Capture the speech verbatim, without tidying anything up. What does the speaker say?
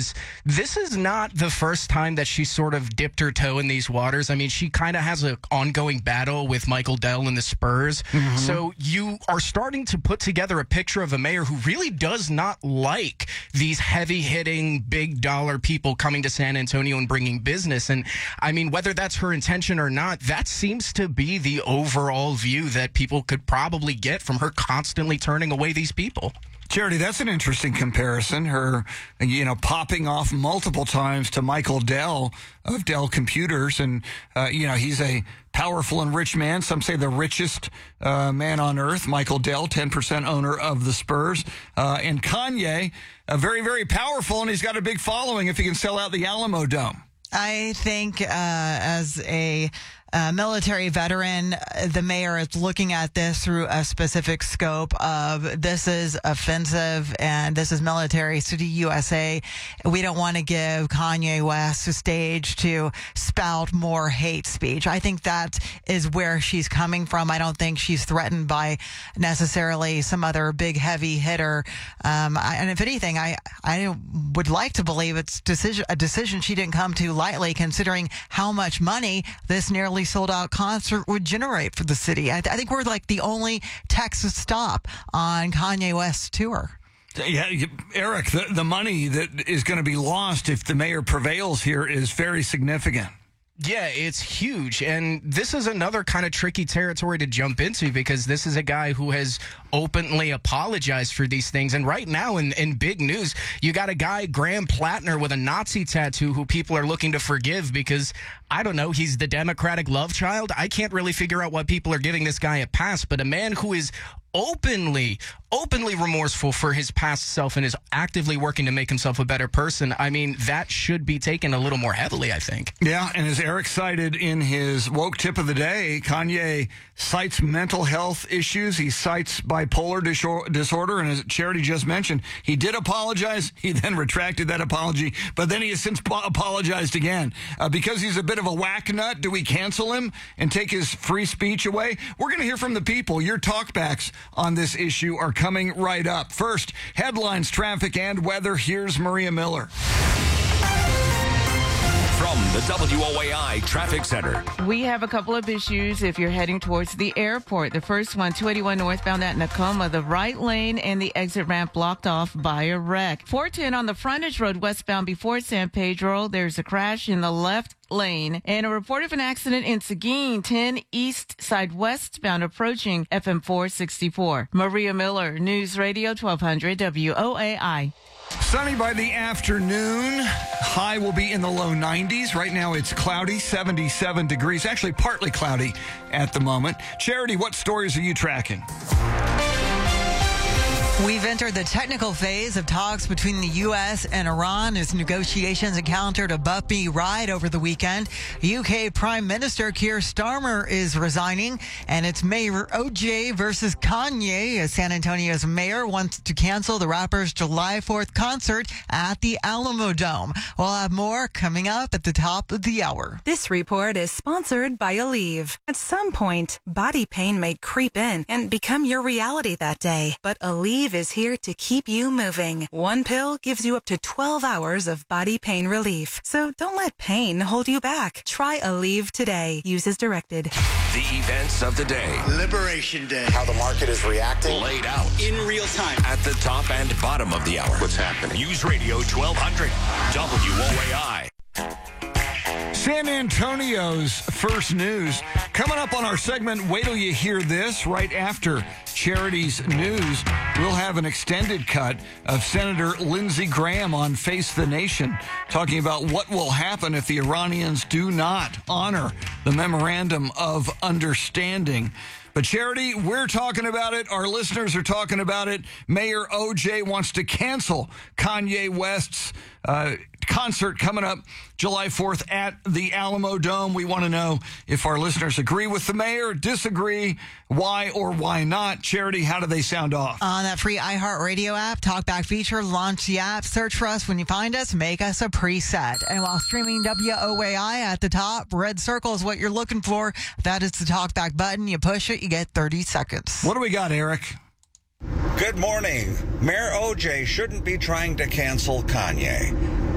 because this is not the first time that she sort of dipped her toe in these waters. I mean, she kind of has an ongoing battle with Michael Dell and the Spurs. Mm-hmm. So you are starting to put together a picture of a mayor who really does not like these heavy-hitting, big-dollar people coming to San Antonio and bringing business. And, I mean, whether that's her intention or not, that seems to be the overall view that people could probably get from her constantly turning away these people. Charity, that's an interesting comparison. Her, you know, popping off multiple times to Michael Dell of Dell Computers. And, uh, you know, he's a powerful and rich man. Some say the richest uh, man on earth. Michael Dell, ten percent owner of the Spurs. Uh, and Kanye, uh, very, very powerful, and he's got a big following if he can sell out the Alamo Dome. I think uh, as a uh, military veteran, the mayor is looking at this through a specific scope of this is offensive and this is military to the U S A. We don't want to give Kanye West a stage to spout more hate speech. I think that is where she's coming from. I don't think she's threatened by necessarily some other big heavy hitter. Um, I, and if anything, I, I would like to believe it's decision, a decision she didn't come to lightly, considering how much money this nearly sold out concert would generate for the city. I, th- I think we're like the only Texas stop on Kanye West's tour. Yeah, Eric, the, the money that is going to be lost if the mayor prevails here is very significant. Yeah, it's huge. And this is another kind of tricky territory to jump into because this is a guy who has openly apologized for these things. And right now in, in big news, you got a guy, Graham Plattner, with a Nazi tattoo who people are looking to forgive because, I don't know, he's the Democratic love child. I can't really figure out why people are giving this guy a pass. But a man who is openly, openly remorseful for his past self and is actively working to make himself a better person, I mean, that should be taken a little more heavily, I think. Yeah, and as Eric cited in his woke tip of the day, Kanye cites mental health issues. He cites bipolar disorder, and as Charity just mentioned, he did apologize. He then retracted that apology, but then he has since apologized again. Uh, because he's a bit of a whack nut, do we cancel him and take his free speech away? We're going to hear from the people. Your talkbacks on this issue are coming right up. First, headlines, traffic, and weather. Here's Maria Miller. From the W O A I Traffic Center. We have a couple of issues if you're heading towards the airport. The first one, two eighty-one northbound at Nakoma, the right lane and the exit ramp blocked off by a wreck. four ten on the frontage road westbound before San Pedro. There's a crash in the left lane and a report of an accident in Seguin, ten east side westbound approaching F M four sixty-four. Maria Miller, News Radio twelve hundred W O A I. Sunny by the afternoon. High will be in the low nineties. Right now it's cloudy, seventy-seven degrees. Actually, partly cloudy at the moment. Charity, what stories are you tracking? We've entered the technical phase of talks between the U S and Iran as negotiations encountered a bumpy ride over the weekend. U K Prime Minister Keir Starmer is resigning, and it's Mayor O J versus Kanye, as San Antonio's mayor wants to cancel the rapper's July fourth concert at the Alamo Dome. We'll have more coming up at the top of the hour. This report is sponsored by Aleve. At some point, body pain may creep in and become your reality that day, but Aleve is here to keep you moving. One pill gives you up to twelve hours of body pain relief. So don't let pain hold you back. Try Aleve today. Use as directed. The events of the day. Liberation Day. How the market is reacting. Laid out. In real time. At the top and bottom of the hour. What's happening? News Radio twelve hundred. W O A I. San Antonio's first news. Coming up on our segment, wait till you hear this. Right after Charity's news, we'll have an extended cut of Senator Lindsey Graham on Face the Nation, talking about what will happen if the Iranians do not honor the Memorandum of Understanding. But Charity, we're talking about it. Our listeners are talking about it. Mayor O J wants to cancel Kanye West's uh, concert coming up July fourth at the Alamo Dome. We want to know if our listeners agree with the mayor, disagree, why or why not. Charity, how do they sound off? On that free iHeartRadio app, Talkback feature, launch the app, search for us. When you find us, make us a preset. And while streaming W O A I at the top, red circle is what you're looking for. That is the Talkback button. You push it, you get thirty seconds. What do we got, Eric? Good morning. Mayor O J shouldn't be trying to cancel Kanye.